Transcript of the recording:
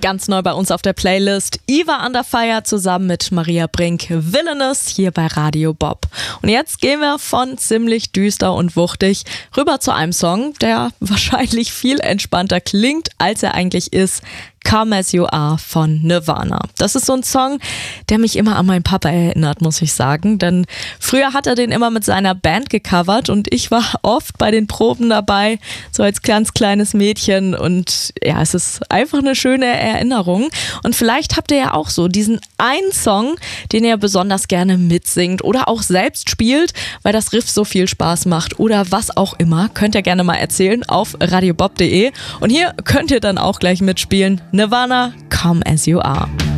Ganz neu bei uns auf der Playlist Eva Under Fire zusammen mit Maria Brink, Villainous hier bei Radio Bob. Und jetzt gehen wir von ziemlich düster und wuchtig rüber zu einem Song, der wahrscheinlich viel entspannter klingt, als er eigentlich ist. Come As You Are von Nirvana. Das ist so ein Song, der mich immer an meinen Papa erinnert, muss ich sagen. Denn früher hat er den immer mit seiner Band gecovert und ich war oft bei den Proben dabei, so als ganz kleines Mädchen. Und ja, es ist einfach eine schöne Erinnerung. Und vielleicht habt ihr ja auch so diesen einen Song, den ihr besonders gerne mitsingt oder auch selbst spielt, weil das Riff so viel Spaß macht oder was auch immer. Könnt ihr gerne mal erzählen auf radiobob.de. Und hier könnt ihr dann auch gleich mitspielen. Nirvana, Come As You Are.